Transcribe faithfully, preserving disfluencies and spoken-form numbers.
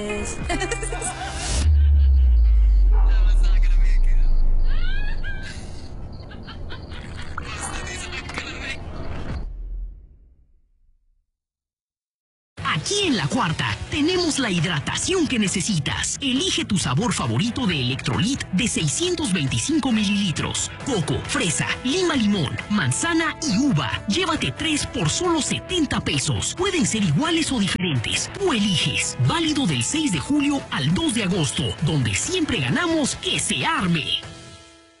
Aquí en La Cuarta tenemos la hidratación que necesitas. Elige tu sabor favorito de Electrolit de seiscientos veinticinco mililitros. Coco, fresa, lima limón, manzana y uva. Llévate tres por solo setenta pesos. Pueden ser iguales o diferentes. Tú eliges. Válido del seis de julio al dos de agosto, donde siempre ganamos que se arme.